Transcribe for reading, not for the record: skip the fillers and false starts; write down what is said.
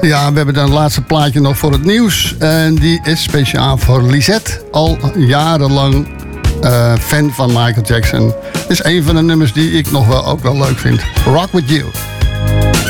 Ja, we hebben dan een laatste plaatje nog voor het nieuws. En die is speciaal voor Lisette. Al jarenlang fan van Michael Jackson. Is een van de nummers die ik nog wel ook wel leuk vind. Rock With You.